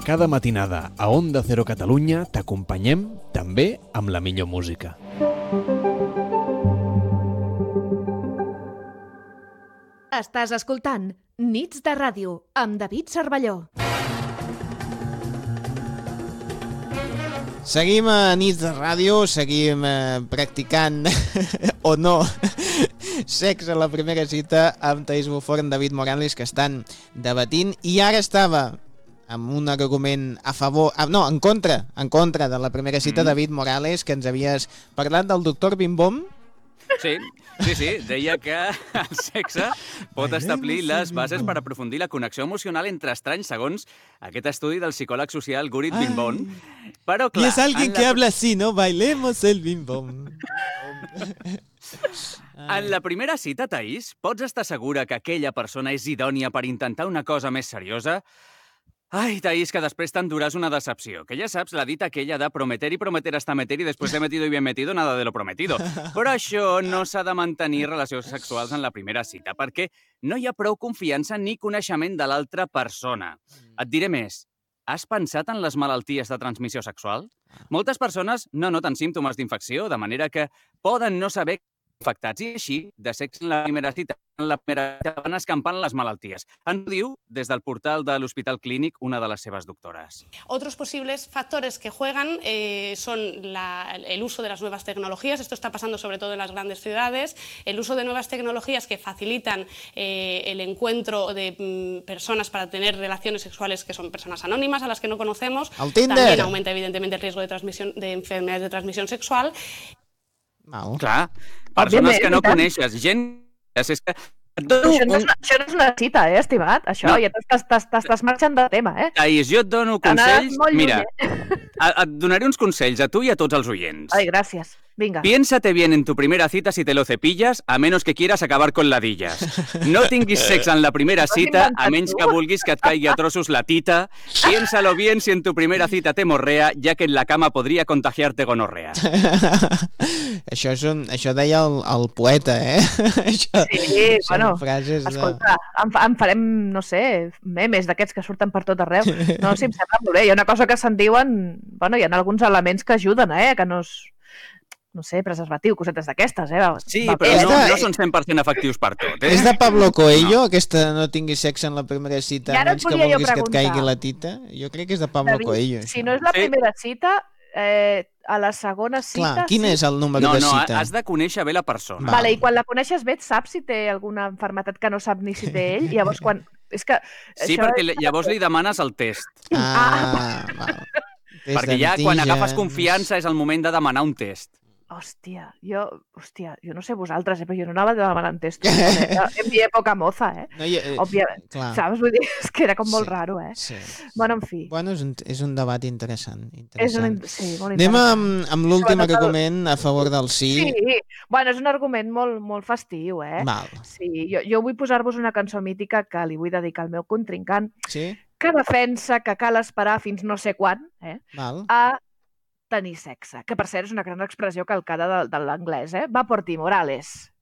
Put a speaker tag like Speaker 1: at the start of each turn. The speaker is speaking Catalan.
Speaker 1: Cada matinada a Onda Cero Catalunya t'acompanyem també amb la millor música.
Speaker 2: Estàs escoltant Nits de Ràdio amb David Cervelló.
Speaker 3: Seguim a Nits de Ràdio, seguim practicant o no sexe a la primera cita amb Taís Buforn, David Morales, que estan debatint, i ara estava amb un argument a favor, en contra de la primera cita, David Morales, que ens havies parlat del doctor Bim Bom.
Speaker 4: Sí, deia que el sexe pot establir les bases per aprofundir la connexió emocional entre estranys, segons aquest estudi del psicòleg social Gurit Bim Bom. Però, clar,
Speaker 3: y es alguien que habla así, ¿no? Bailemos el Bim Bom.
Speaker 4: En la primera cita, Taís, pots estar segura que aquella persona és idònia per intentar una cosa més seriosa? Ai, Taís, que després t'enduràs una decepció. Que ja saps la dita aquella de prometer y prometer hasta meter y después de metido y bien metido, nada de lo prometido. Però això no s'ha de mantenir relacions sexuals en la primera cita, perquè no hi ha prou confiança ni coneixement de l'altra persona. Et diré més. Has pensat en les malalties de transmissió sexual? Moltes persones no noten símptomes d'infecció, de manera que poden no saber infectats, i així, de sexe en la primera cita van escampant les malalties. En diu, des del portal de l'Hospital Clínic, una de les seves doctores.
Speaker 5: Otros posibles factores que juegan son el uso de las nuevas tecnologías. Esto está pasando sobre todo en las grandes ciudades. El uso de nuevas tecnologías que facilitan el encuentro de personas para tener relaciones sexuales que son personas anónimas, a las que no conocemos. También aumenta, evidentemente, el riesgo de enfermedades de transmisión sexual.
Speaker 3: No.
Speaker 4: Clar, persones que no coneixes, gent... És que...
Speaker 6: Això no és una cita, estimat? Això, no. Ja t'estàs marxant de tema,
Speaker 4: Taís, jo et dono consells... Mira, et donaré uns consells a tu i a tots els oients.
Speaker 6: Ai, gràcies. Venga.
Speaker 4: Piénsate bien en tu primera cita si te lo cepillas, a menos que quieras acabar con ladillas. No tinguis sexe en la primera cita, a menys que vulguis que et caigui a trossos la tita. Piénsalo bien si en tu primera cita te morrea, ya que en la cama podría contagiarte gonorrea.
Speaker 3: Això deia el poeta, Això,
Speaker 6: sí, bueno,
Speaker 3: frases
Speaker 6: escolta, en farem, no sé, memes d'aquests que surten per tot arreu. No, sí, em sembla molt bé. Hi ha una cosa que se'n diuen... Bueno, hi ha alguns elements que ajuden, que no sé, preservatiu, cosetes d'aquestes,
Speaker 4: Sí, però no són 100% efectius per tot,
Speaker 3: És de Pablo Coelho, aquesta no tinguis sexe en la primera cita, menys que vulguis que et caigui la tita? Jo crec que és de Pablo Coelho.
Speaker 6: Si no és la primera cita, a la segona cita...
Speaker 3: Clar, quin és el número de cita?
Speaker 4: No, has de conèixer bé la persona.
Speaker 6: Vale, i quan la coneixes bé, saps si té alguna malaltia que no sap ni si té ell? Llavors, quan... És que
Speaker 4: sí, perquè llavors li demanes el test.
Speaker 3: Val.
Speaker 4: Perquè ja quan agafes confiança és el moment de demanar un test.
Speaker 6: Hòstia, jo no sé vosaltres, però jo no anava demanant testos. En mi època moza, òbviament. Saps? Vull dir, és que era com molt raro,
Speaker 3: Sí.
Speaker 6: Bueno, en fi.
Speaker 3: Bueno, és un debat interessant.
Speaker 6: Sí, molt interessant.
Speaker 3: Anem amb l'últim argument a favor del sí.
Speaker 6: Sí, bueno, és un argument molt festiu,
Speaker 3: Val.
Speaker 6: Sí, jo vull posar-vos una cançó mítica que li vull dedicar al meu contrincant,
Speaker 3: sí?
Speaker 6: Que defensa que cal esperar fins no sé quan,
Speaker 3: Val.
Speaker 6: a tenir sexe, que per cert és una gran expressió calcada de l'anglès, Va por ti, Morales.